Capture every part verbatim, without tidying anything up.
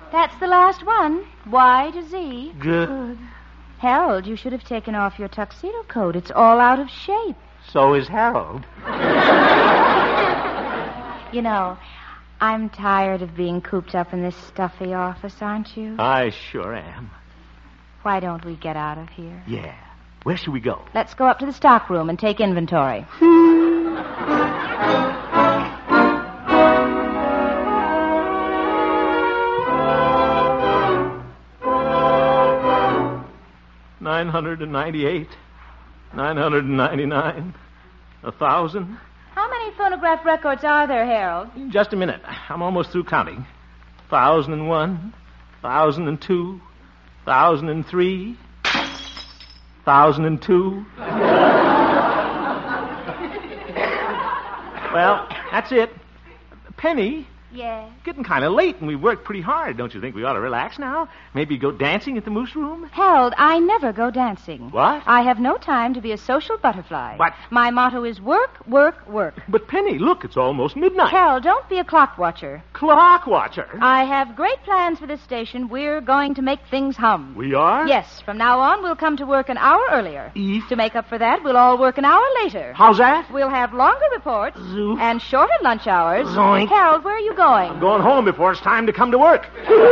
That's the last one. Y to Z. Good. Harold, you should have taken off your tuxedo coat. It's all out of shape. So is Harold. You know, I'm tired of being cooped up in this stuffy office, aren't you? I sure am. Why don't we get out of here? Yeah. Where should we go? Let's go up to the stock room and take inventory. Nine hundred and ninety-eight. Nine hundred and ninety-nine. A thousand. How many phonograph records are there, Harold? Just a minute. I'm almost through counting. Thousand and one. Thousand and two. Thousand and three. Thousand and two. Well, that's it. Penny, Yeah. getting kind of late, and we worked pretty hard. Don't you think we ought to relax now? Maybe go dancing at the Moose Room? Harold, I never go dancing. What? I have no time to be a social butterfly. What? My motto is work, work, work. But, Penny, look, it's almost midnight. Harold, don't be a clock watcher. Clock watcher. I have great plans for this station. We're going to make things hum. We are? Yes, from now on, we'll come to work an hour earlier. Eve? To make up for that, we'll all work an hour later. How's that? We'll have longer reports Zoof. and shorter lunch hours. Zoink. Harold, where are you going? I'm going home before it's time to come to work.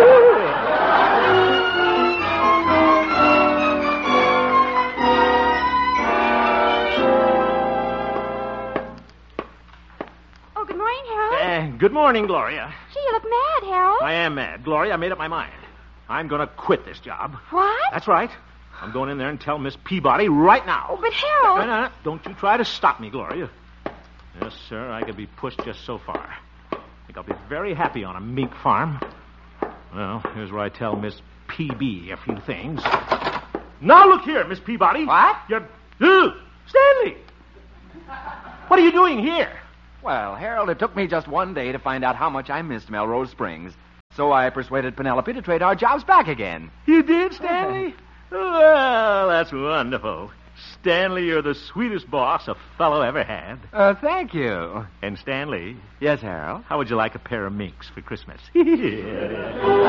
Oh, good morning, Harold. Uh, good morning, Gloria. Gee, you look mad, Harold. I am mad. Gloria, I made up my mind. I'm going to quit this job. What? That's right. I'm going in there and tell Miss Peabody right now. But, Harold... No, no, no. Don't you try to stop me, Gloria. Yes, sir, I could be pushed just so far. I think I'll be very happy on a mink farm. Well, here's where I tell Miss P B a few things. Now look here, Miss Peabody. What? You're... Uh, Stanley! What are you doing here? Well, Harold, it took me just one day to find out how much I missed Melrose Springs. So I persuaded Penelope to trade our jobs back again. You did, Stanley? Well, that's wonderful. Stanley, you're the sweetest boss a fellow ever had. Uh, thank you. And Stanley, Yes, Harold? how would you like a pair of minks for Christmas?